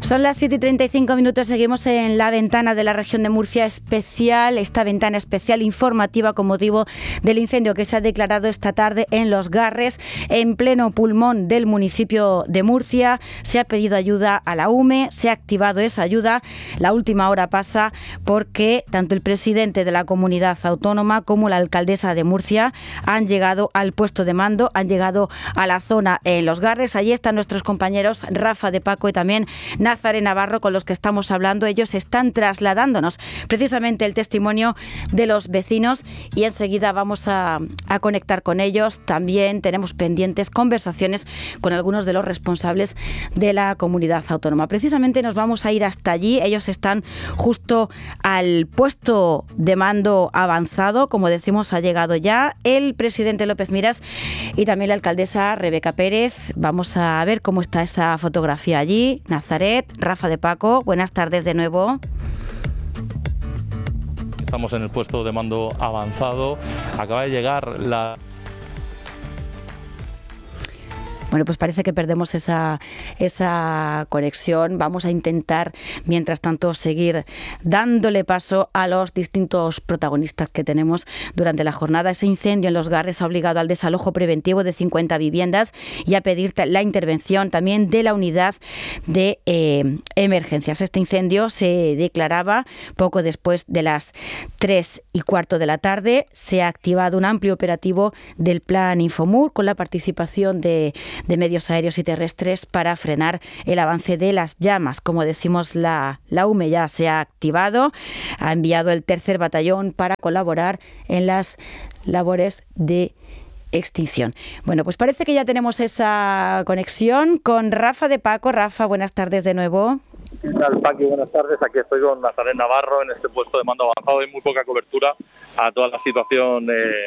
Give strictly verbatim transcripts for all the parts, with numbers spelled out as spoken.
Son las siete y treinta y cinco minutos, seguimos en la ventana de la región de Murcia especial, esta ventana especial informativa con motivo del incendio que se ha declarado esta tarde en Los Garres, en pleno pulmón del municipio de Murcia. Se ha pedido ayuda a la U M E, se ha activado esa ayuda. La última hora pasa porque tanto el presidente de la comunidad autónoma como la alcaldesa de Murcia han llegado al puesto de mando, han llegado a la zona en Los Garres. Allí están nuestros compañeros Rafa de Paco y también Nazaret Navarro, con los que estamos hablando. Ellos están trasladándonos precisamente el testimonio de los vecinos y enseguida vamos a, a conectar con ellos. También tenemos pendientes conversaciones con algunos de los responsables de la comunidad autónoma. Precisamente nos vamos a ir hasta allí. Ellos están justo al puesto de mando avanzado. Como decimos, ha llegado ya el presidente López Miras y también la alcaldesa Rebeca Pérez. Vamos a ver cómo está esa fotografía allí. Nazaret, Rafa de Paco, buenas tardes de nuevo. Estamos en el puesto de mando avanzado. Acaba de llegar la... Bueno, pues parece que perdemos esa, esa conexión. Vamos a intentar, mientras tanto, seguir dándole paso a los distintos protagonistas que tenemos durante la jornada. Ese incendio en Los Garres ha obligado al desalojo preventivo de cincuenta viviendas y a pedir la intervención también de la unidad de eh, emergencias. Este incendio se declaraba poco después de las tres y cuarto de la tarde. Se ha activado un amplio operativo del Plan Infomur con la participación de de medios aéreos y terrestres para frenar el avance de las llamas. Como decimos, la, la U M E ya se ha activado, ha enviado el tercer batallón para colaborar en las labores de extinción. Bueno, pues parece que ya tenemos esa conexión con Rafa de Paco. Rafa, buenas tardes de nuevo. ¿Qué tal, Paqui? Buenas tardes. Aquí estoy con Nazaret Navarro en este puesto de mando avanzado. Hay muy poca cobertura a toda la situación, eh,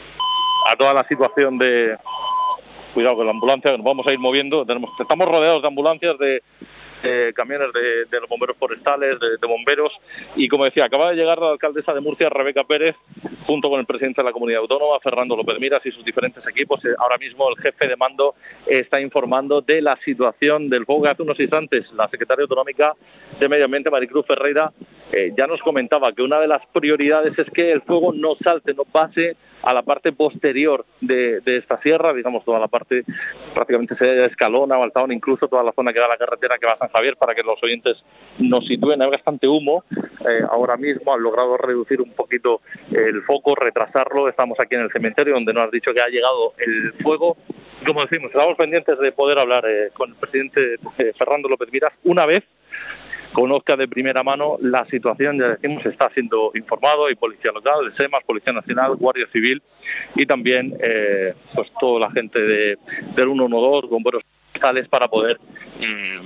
a toda la situación de... Cuidado con la ambulancia, nos vamos a ir moviendo. Tenemos, estamos rodeados de ambulancias, de, de camiones de, de los bomberos forestales, de, de bomberos. Y como decía, acaba de llegar la alcaldesa de Murcia, Rebeca Pérez, junto con el presidente de la comunidad autónoma, Fernando López Miras, y sus diferentes equipos. Ahora mismo el jefe de mando está informando de la situación del fuego. Hace unos instantes la secretaria autonómica de Medio Ambiente, Maricruz Ferreira, eh, ya nos comentaba que una de las prioridades es que el fuego no salte, no pase a la parte posterior de, de esta sierra, digamos toda la parte, prácticamente se Escalona, Baltaón, incluso toda la zona que da a la carretera que va a San Javier, para que los oyentes nos sitúen. Hay bastante humo eh, ahora mismo, han logrado reducir un poquito el foco, retrasarlo. Estamos aquí en el cementerio donde nos has dicho que ha llegado el fuego. Como decimos, estamos pendientes de poder hablar eh, con el presidente eh, Fernando López Miras una vez conozca de primera mano la situación. Ya decimos, está siendo informado, hay policía local, el SEMAS, Policía Nacional, Guardia Civil y también eh, pues toda la gente de, del ciento doce, bomberos forestales, para poder eh,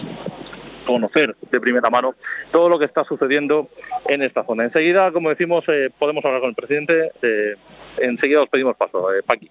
conocer de primera mano todo lo que está sucediendo en esta zona. Enseguida, como decimos, eh, podemos hablar con el presidente. Eh, enseguida os pedimos paso. Eh, Paqui.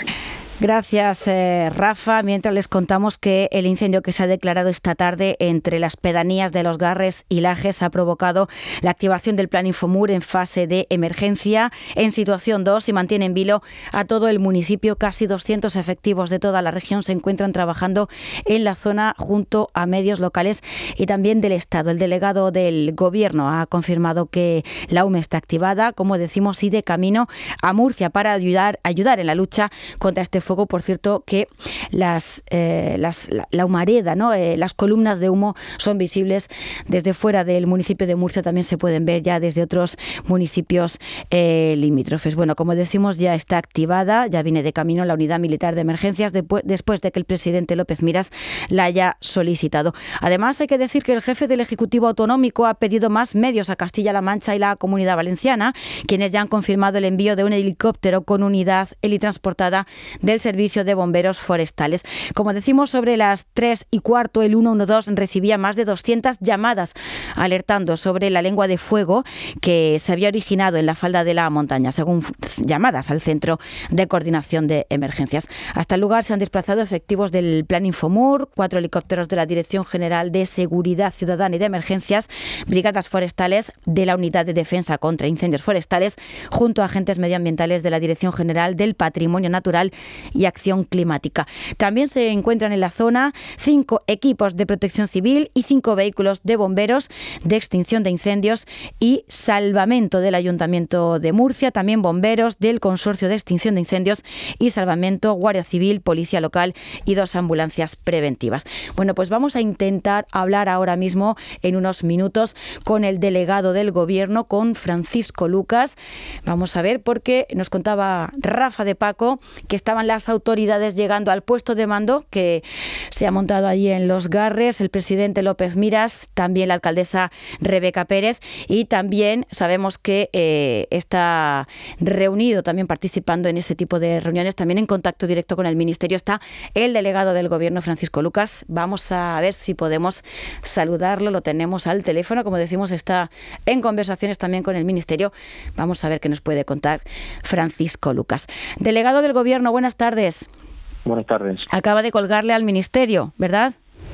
Gracias, eh, Rafa. Mientras les contamos que el incendio que se ha declarado esta tarde entre las pedanías de Los Garres y Lajes ha provocado la activación del Plan Infomur en fase de emergencia en situación dos y mantiene en vilo a todo el municipio. Casi doscientos efectivos de toda la región se encuentran trabajando en la zona junto a medios locales y también del Estado. El delegado del Gobierno ha confirmado que la U M E está activada, como decimos, y de camino a Murcia para ayudar, ayudar en la lucha contra este fuego. Por cierto, que las, eh, las la, la humareda, ¿no? Eh, las columnas de humo son visibles desde fuera del municipio de Murcia, también se pueden ver ya desde otros municipios eh, limítrofes. Bueno, como decimos, ya está activada, ya viene de camino la unidad militar de emergencias después, después de que el presidente López Miras la haya solicitado. Además, hay que decir que el jefe del Ejecutivo Autonómico ha pedido más medios a Castilla-La Mancha y la Comunidad Valenciana, quienes ya han confirmado el envío de un helicóptero con unidad helitransportada del Servicio de Bomberos Forestales. Como decimos, sobre las tres y cuarto, el ciento doce recibía más de doscientas llamadas alertando sobre la lengua de fuego que se había originado en la falda de la montaña, según llamadas al Centro de Coordinación de Emergencias. Hasta el lugar se han desplazado efectivos del Plan Infomur, cuatro helicópteros de la Dirección General de Seguridad Ciudadana y de Emergencias, brigadas forestales de la Unidad de Defensa contra Incendios Forestales, junto a agentes medioambientales de la Dirección General del Patrimonio Natural y Acción Climática. También se encuentran en la zona cinco equipos de protección civil y cinco vehículos de bomberos de extinción de incendios y salvamento del Ayuntamiento de Murcia, también bomberos del Consorcio de Extinción de Incendios y Salvamento, Guardia Civil, Policía Local y dos ambulancias preventivas. Bueno, pues vamos a intentar hablar ahora mismo en unos minutos con el delegado del Gobierno, con Francisco Lucas. Vamos a ver, porque nos contaba Rafa de Paco que estaban las autoridades llegando al puesto de mando que se ha montado allí en Los Garres, el presidente López Miras, también la alcaldesa Rebeca Pérez, y también sabemos que eh, está reunido, también participando en ese tipo de reuniones, también en contacto directo con el Ministerio, está el delegado del Gobierno, Francisco Lucas. Vamos a ver si podemos saludarlo, lo tenemos al teléfono, como decimos, está en conversaciones también con el Ministerio. Vamos a ver qué nos puede contar Francisco Lucas. Delegado del Gobierno, buenas tardes. Buenas tardes. Acaba de colgarle al Ministerio, ¿verdad?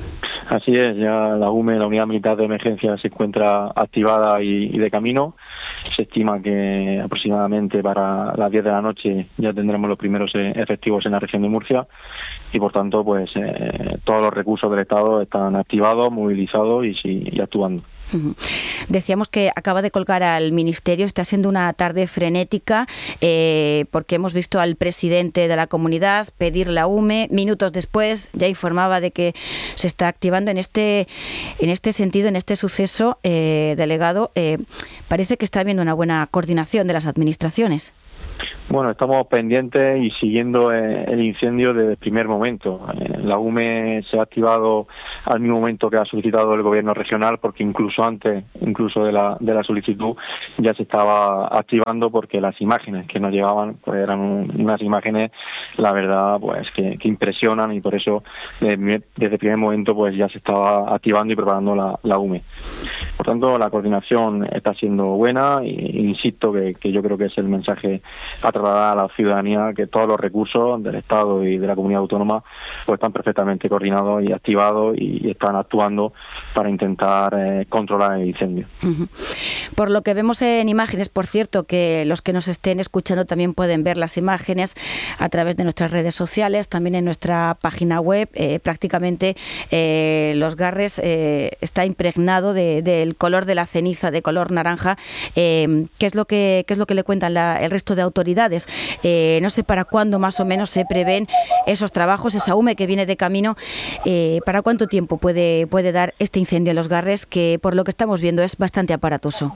Así es, ya la U M E, la Unidad Militar de Emergencia, se encuentra activada y, y de camino. Se estima que aproximadamente para las diez de la noche ya tendremos los primeros eh, efectivos en la región de Murcia y, por tanto, pues eh, todos los recursos del Estado están activados, movilizados y, sí, y actuando. Decíamos que acaba de colgar al Ministerio, está siendo una tarde frenética eh, porque hemos visto al presidente de la comunidad pedir la U M E, minutos después ya informaba de que se está activando en este en este sentido, en este suceso, eh, delegado, eh, parece que está habiendo una buena coordinación de las administraciones. Bueno, estamos pendientes y siguiendo el incendio desde el primer momento. La U M E se ha activado al mismo momento que ha solicitado el Gobierno regional, porque incluso antes, incluso de la de la solicitud, ya se estaba activando, porque las imágenes que nos llegaban pues eran unas imágenes, la verdad, pues que, que impresionan, y por eso desde, desde el primer momento pues ya se estaba activando y preparando la, la U M E. Por tanto, la coordinación está siendo buena e insisto que, que yo creo que es el mensaje a trasladar a la ciudadanía, que todos los recursos del Estado y de la comunidad autónoma pues están perfectamente coordinados y activados y, y están actuando para intentar eh, controlar el incendio. Uh-huh. Por lo que vemos en imágenes, por cierto, que los que nos estén escuchando también pueden ver las imágenes a través de nuestras redes sociales, también en nuestra página web, eh, prácticamente eh, Los Garres eh, está impregnado de, del color de la ceniza, de color naranja. Eh, ¿qué es lo que qué es lo que le cuentan la, el resto de autoridades? Eh, no sé para cuándo más o menos se prevén esos trabajos, esa U M E que viene de camino. Eh, ¿Para cuánto tiempo puede, puede dar este incendio en Los Garres, que por lo que estamos viendo es bastante aparatoso?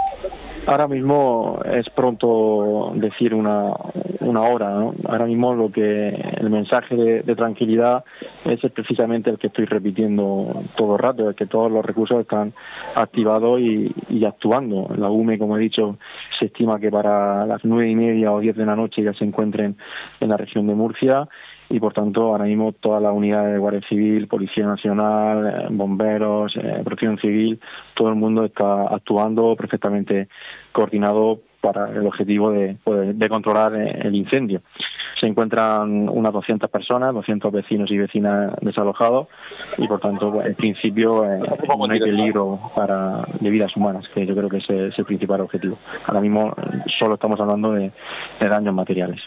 Ahora mismo es pronto decir una, una hora, ¿no? Ahora mismo lo que el mensaje de, de tranquilidad es precisamente el que estoy repitiendo todo el rato, es que todos los recursos están activados y, y actuando. La U M E, como he dicho, se estima que para las nueve y media o diez de la noche ya se encuentren en la región de Murcia. Y, por tanto, ahora mismo todas las unidades de Guardia Civil, Policía Nacional, eh, bomberos, eh, Protección Civil, todo el mundo está actuando perfectamente coordinado para el objetivo de, de, de controlar el incendio. Se encuentran unas doscientas personas, doscientos vecinos y vecinas desalojados y, por tanto, pues, en principio eh, no hay peligro para de vidas humanas, que yo creo que ese es el principal objetivo. Ahora mismo solo estamos hablando de, de daños materiales.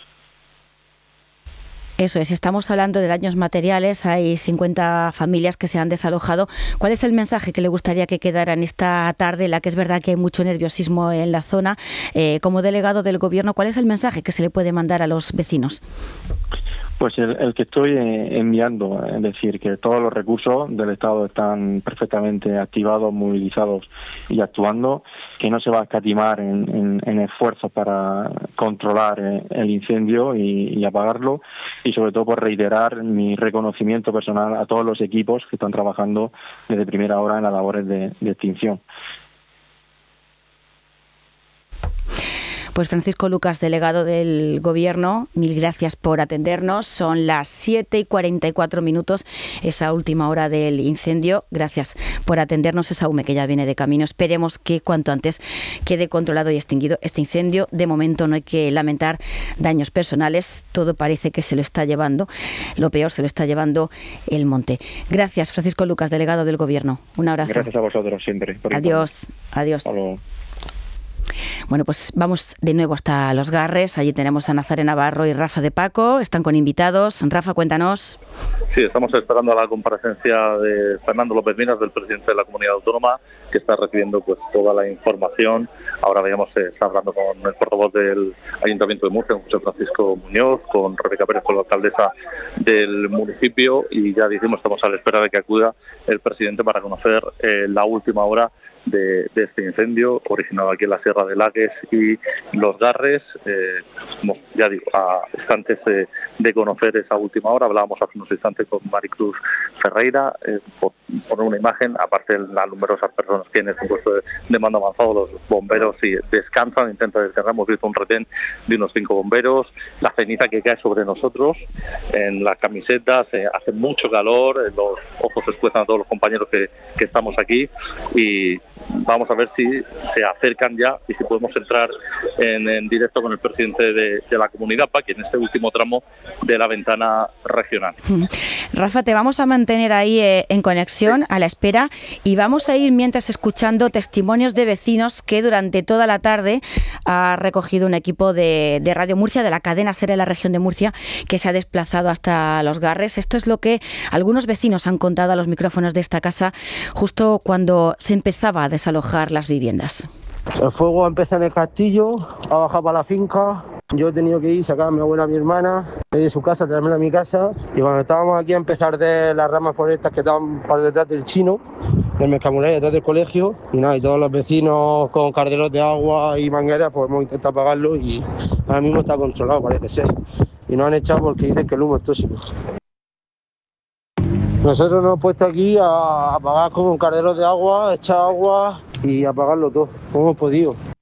Eso es, estamos hablando de daños materiales, hay cincuenta familias que se han desalojado. ¿Cuál es el mensaje que le gustaría que quedara en esta tarde, en la que es verdad que hay mucho nerviosismo en la zona? Eh, como delegado del Gobierno, ¿cuál es el mensaje que se le puede mandar a los vecinos? Pues el, el que estoy enviando, es decir, que todos los recursos del Estado están perfectamente activados, movilizados y actuando, que no se va a escatimar en, en, en esfuerzos para controlar el incendio y, y apagarlo, y sobre todo por reiterar mi reconocimiento personal a todos los equipos que están trabajando desde primera hora en las labores de, de extinción. Pues Francisco Lucas, delegado del Gobierno, mil gracias por atendernos. Son las siete y cuarenta y cuatro minutos, esa última hora del incendio. Gracias por atendernos, esa U M E que ya viene de camino. Esperemos que cuanto antes quede controlado y extinguido este incendio. De momento no hay que lamentar daños personales. Todo parece que se lo está llevando. Lo peor se lo está llevando el monte. Gracias, Francisco Lucas, delegado del Gobierno. Un abrazo. Gracias a vosotros siempre. Adiós. Adiós. Hasta luego. Bueno, pues vamos de nuevo hasta Los Garres. Allí tenemos a Nazaré Navarro y Rafa de Paco. Están con invitados. Rafa, cuéntanos. Sí, estamos esperando a la comparecencia de Fernando López Minas, del presidente de la Comunidad Autónoma, que está recibiendo pues toda la información. Ahora veíamos, eh, está hablando con el portavoz del Ayuntamiento de Murcia, José Francisco Muñoz, con Rebeca Pérez, con la alcaldesa del municipio, y ya dijimos, estamos a la espera de que acuda el presidente para conocer eh, la última hora De, de este incendio originado aquí en la Sierra de Lagues y Los Garres. Eh, como ya digo, a instantes de, de conocer esa última hora, hablábamos hace unos instantes con Maricruz Ferreira, eh, por poner una imagen, aparte de las numerosas personas que en este puesto de, de mando avanzado, los bomberos y descansan, intentan descansar. Hemos visto un retén de unos cinco bomberos, la ceniza que cae sobre nosotros en las camisetas, eh, hace mucho calor, eh, los ojos se escuezan a todos los compañeros que, que estamos aquí, y vamos a ver si se acercan ya y si podemos entrar en, en directo con el presidente de, de la Comunidad P A C en este último tramo de la ventana regional. Rafa, te vamos a mantener ahí eh, en conexión, sí, a la espera, y vamos a ir mientras escuchando testimonios de vecinos que durante toda la tarde ha recogido un equipo de, de Radio Murcia, de la cadena SER en la región de Murcia, que se ha desplazado hasta Los Garres. Esto es lo que algunos vecinos han contado a los micrófonos de esta casa justo cuando se empezaba a desalojar las viviendas. El fuego empezó en el castillo, ha bajado para la finca. Yo he tenido que ir, sacar a mi abuela, a mi hermana, de su casa, traérmela a mi casa. Y cuando estábamos aquí a empezar de las ramas por estas que estaban por detrás del chino, del Mercamulay, detrás del colegio, y nada, y todos los vecinos con carderos de agua y mangueras, pues hemos intentado apagarlo y ahora mismo está controlado, parece ser. Y nos han echado porque dicen que el humo es tóxico. Nosotros nos hemos puesto aquí a apagar con un cardero de agua, echar agua y apagarlo todo, como hemos podido.